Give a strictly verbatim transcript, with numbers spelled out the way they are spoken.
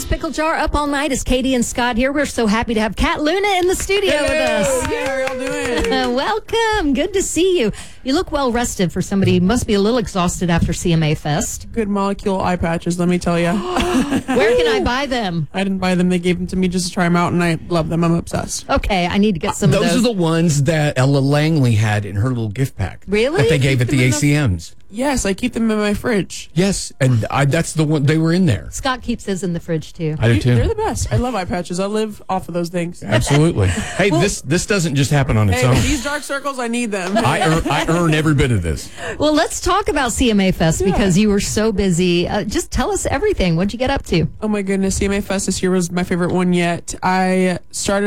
Pickle Jar up all night. It's Katie and Scott here. We're so happy to have Kat Luna in the studio Hello. with us. Hey, how are y'all doing? Uh, welcome. Good to see you. You look well rested for somebody who must be a little exhausted after C M A Fest. Good molecule eye patches, let me tell you. Where can I buy them? I didn't buy them. They gave them to me just to try them out, and I love them. I'm obsessed. Okay, I need to get some Those of those. are the ones that Ella Langley had in her little gift pack. Really? That they gave at the Keep A them C Ms. Yes, I keep them in my fridge. Yes, and I, that's the one. They were in there. Scott keeps his in the fridge, too. I do They're too. the best. I love eye patches. I live off of those things. Absolutely. Hey, this this doesn't just happen on its Hey, own. these dark circles, I need them. I earn, I earn every bit of this. Well, let's talk about C M A Fest because you were so busy. Uh, just tell us everything. What'd you get up to? Oh my goodness, C M A Fest this year was my favorite one yet. I started